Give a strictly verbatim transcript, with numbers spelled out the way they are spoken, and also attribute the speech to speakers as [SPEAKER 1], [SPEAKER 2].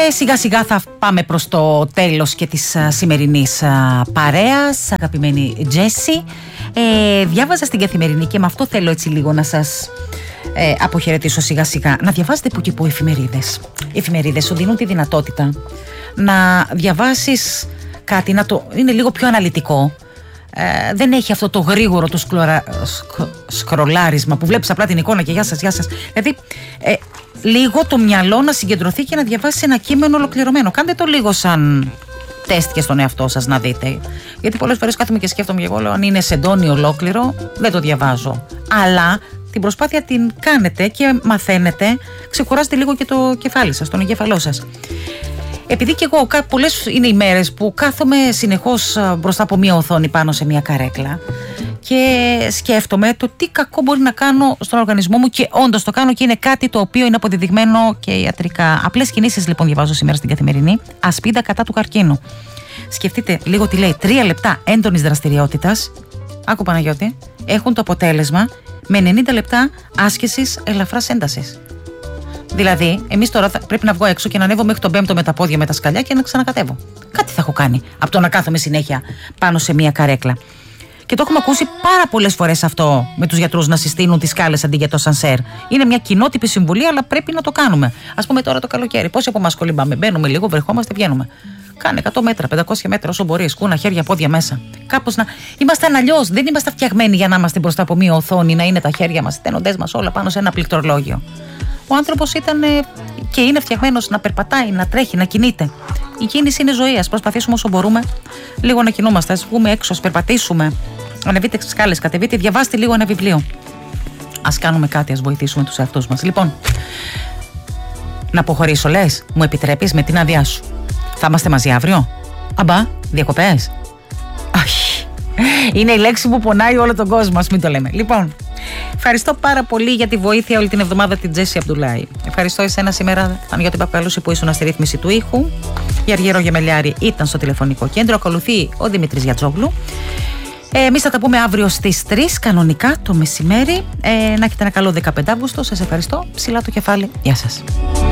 [SPEAKER 1] σιγά σιγά θα πάμε προς το τέλος και της α, σημερινής α, παρέας, αγαπημένη Τζέσι. Ε, διάβαζα στην Καθημερινή και με αυτό θέλω έτσι λίγο να σας ε, αποχαιρετήσω σιγά σιγά. Να διαβάζετε που και που εφημερίδες. Οι εφημερίδες σου δίνουν τη δυνατότητα να διαβάσεις κάτι, να το είναι λίγο πιο αναλυτικό. Ε, δεν έχει αυτό το γρήγορο το σκλωρα, σκ, σκρολάρισμα που βλέπεις απλά την εικόνα και γεια σας, γεια σας. Δηλαδή ε, λίγο το μυαλό να συγκεντρωθεί και να διαβάσει ένα κείμενο ολοκληρωμένο. Κάντε το λίγο σαν τεστ και στον εαυτό σας να δείτε. Γιατί πολλές φορές κάθομαι και σκέφτομαι και εγώ λέω αν είναι σεντόνι ολόκληρο δεν το διαβάζω. Αλλά την προσπάθεια την κάνετε και μαθαίνετε, ξεκουράζετε λίγο και το κεφάλι σας, τον εγκέφαλό σας. Επειδή και εγώ πολλές είναι οι μέρες που κάθομαι συνεχώς μπροστά από μία οθόνη πάνω σε μία καρέκλα και σκέφτομαι το τι κακό μπορεί να κάνω στον οργανισμό μου και όντως το κάνω και είναι κάτι το οποίο είναι αποδεδειγμένο και ιατρικά. Απλές κινήσεις λοιπόν διαβάζω σήμερα στην Καθημερινή. Ασπίδα κατά του καρκίνου. Σκεφτείτε λίγο τι λέει. Τρία λεπτά έντονης δραστηριότητας, άκου Παναγιώτη, έχουν το αποτέλεσμα με ενενήντα λεπτά άσκησης ελαφράς έντασης. Δηλαδή, εμείς τώρα θα πρέπει να βγω έξω και να ανέβω μέχρι τον πέμπτο με τα πόδια με τα σκαλιά και να ξανακατέβω. Κάτι θα έχω κάνει από το να κάθομαι συνέχεια πάνω σε μία καρέκλα. Και το έχουμε ακούσει πάρα πολλές φορές αυτό με τους γιατρούς να συστήνουν τις σκάλες αντί για το σανσέρ. Είναι μια κοινότυπη συμβουλή, αλλά πρέπει να το κάνουμε. Ας πούμε τώρα το καλοκαίρι. Πόσοι από εμάς κολυμπάμε? Μπαίνουμε λίγο, βρεχόμαστε, βγαίνουμε. Κάνε εκατό μέτρα, πεντακόσια μέτρα όσο μπορείς. Κούνα, χέρια, πόδια μέσα. Κάπως να. Είμαστε αλλιώς. Δεν είμαστε φτιαγμένοι για να είμαστε μπροστά από μία οθόνη, να είναι τα χέρια μας, οι τένοντές μας όλα πάνω σε ένα πληκτρολόγιο. Ο άνθρωπος ήταν και είναι φτιαγμένος να περπατάει, να τρέχει, να κινείται. Η κίνηση είναι ζωή. Ας προσπαθήσουμε όσο μπορούμε λίγο να κινούμαστε. Ας βγούμε έξω, ας περπατήσουμε. Ανεβείτε σκάλες, κατεβείτε, διαβάστε λίγο ένα βιβλίο. Ας κάνουμε κάτι, ας βοηθήσουμε τους εαυτούς μας. Λοιπόν, να αποχωρήσω, λες, μου επιτρέπεις με την άδειά σου? Θα είμαστε μαζί αύριο? Αμπά, διακοπές? Όχι. Είναι η λέξη που πονάει όλο τον κόσμο, ας μην το λέμε. Λοιπόν, ευχαριστώ πάρα πολύ για τη βοήθεια όλη την εβδομάδα την Τζέσι Αμπτουλάη. Ευχαριστώ εσένα σήμερα, Παναγιώτη Παπακαλούση, που ήσουν στη ρύθμιση του ήχου. Η Αργύρο Γεμελιάρη ήταν στο τηλεφωνικό κέντρο. Ακολουθεί ο Δημήτρης Γιατζόγλου. Ε, εμείς θα τα πούμε αύριο στις τρεις κανονικά το μεσημέρι. Ε, να έχετε ένα καλό δεκαπέντε Αυγούστου. Σας ευχαριστώ. Ψηλά το κεφάλι. Γεια σας.